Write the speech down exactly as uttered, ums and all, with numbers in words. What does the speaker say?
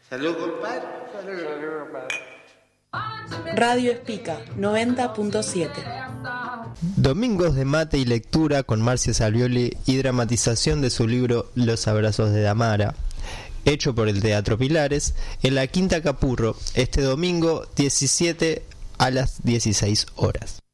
Salud, compadre. Salud, compadre. Radio Espica noventa punto siete. Domingos de mate y lectura con Marcia Salvioli y dramatización de su libro Los abrazos de Damara, hecho por el Teatro Pilares, en la Quinta Capurro, este domingo diecisiete a las dieciséis horas.